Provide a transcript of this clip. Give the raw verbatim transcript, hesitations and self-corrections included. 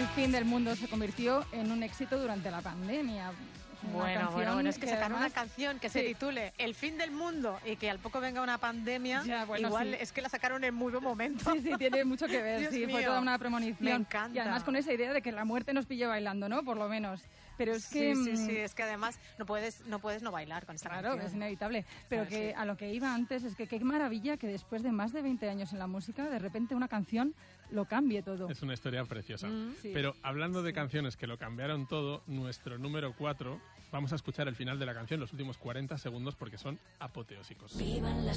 El fin del mundo se convirtió en un éxito durante la pandemia. Bueno, bueno, bueno, es que, que sacar además, una canción que se sí. titule El fin del mundo y que al poco venga una pandemia, ya, bueno, igual sí. es que la sacaron en muy buen momento. Sí, sí, tiene mucho que ver, sí, mío. Fue toda una premonición. Me encanta. Y además con esa idea de que la muerte nos pille bailando, ¿no? Por lo menos. Pero es que... Sí, sí, sí, es que además no puedes no puedes no bailar con esta claro, canción. Claro, es inevitable. Pero claro, que sí. a lo que iba antes es que qué maravilla que después de más de veinte años en la música, de repente una canción lo cambie todo. Es una historia preciosa. Mm, sí. Pero hablando de canciones que lo cambiaron todo, nuestro número cuatro, vamos a escuchar el final de la canción, los últimos cuarenta segundos, porque son apoteósicos. Vivan las